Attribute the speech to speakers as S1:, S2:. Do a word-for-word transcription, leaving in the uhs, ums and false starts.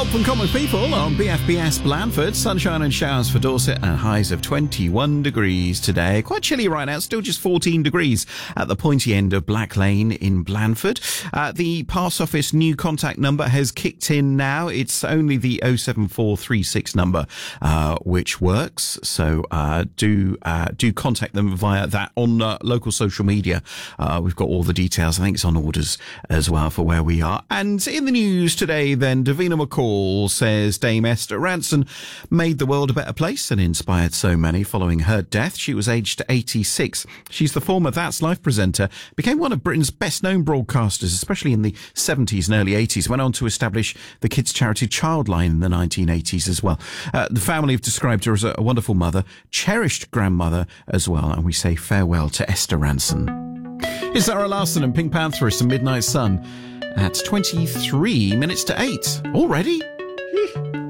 S1: Help from Common People on B F B S Blandford. Sunshine and showers for Dorset and highs of twenty-one degrees today. Quite chilly right now, still just fourteen degrees at the pointy end of Black Lane in Blandford. Uh, the Pass Office new contact number has kicked in now. It's only the oh seven four three six number uh, which works. So uh, do uh, do contact them via that on uh, local social media. Uh, we've got all the details. I think it's on orders as well for where we are. And in the news today then, Davina McCall says Dame Esther Rantzen made the world a better place and inspired so many following her death. She was aged eighty-six. She's the former That's Life presenter, became one of Britain's best-known broadcasters, especially in the seventies and early eighties, went on to establish the kids' charity Childline in the nineteen eighties as well. Uh, the family have described her as a, a wonderful mother, cherished grandmother as well, and we say farewell to Esther Rantzen. It's Zara Larsson and Pink Pantherist and Midnight Sun at twenty-three minutes to eight. Already?